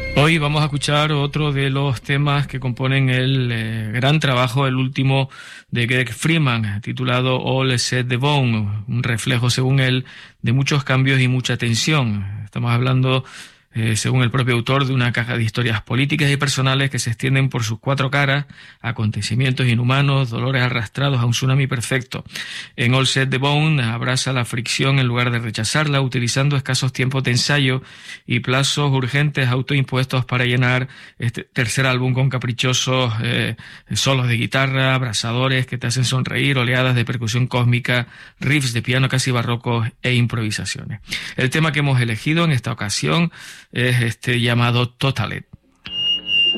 Hoy vamos a escuchar otro de los temas que componen el gran trabajo, el último de Greg Freeman, titulado All Except the Bone, un reflejo, según él, de muchos cambios y mucha tensión. Estamos hablando, según el propio autor, de una caja de historias políticas y personales que se extienden por sus cuatro caras, acontecimientos inhumanos, dolores arrastrados a un tsunami perfecto. En All Except the Bone abraza la fricción en lugar de rechazarla, utilizando escasos tiempos de ensayo y plazos urgentes autoimpuestos para llenar este tercer álbum con caprichosos solos de guitarra, abrasadores que te hacen sonreír, oleadas de percusión cósmica, riffs de piano casi barrocos e improvisaciones. El tema que hemos elegido en esta ocasión es este llamado Totalet.